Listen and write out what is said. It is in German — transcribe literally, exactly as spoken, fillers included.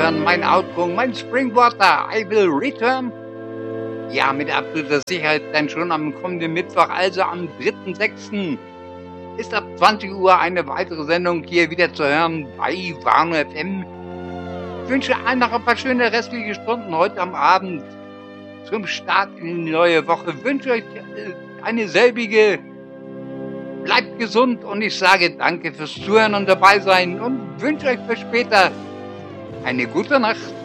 hören, mein Outro, mein Springwater, I Will Return. Ja, mit absoluter Sicherheit dann schon am kommenden Mittwoch, also am dritten sechsten ist ab zwanzig Uhr eine weitere Sendung hier wieder zu hören bei Warno F M. Ich wünsche allen noch ein paar schöne restliche Stunden heute am Abend zum Start in die neue Woche. Ich wünsche euch eine selbige. Bleibt gesund und ich sage danke fürs Zuhören und dabei sein und wünsche euch für später eine gute Nacht.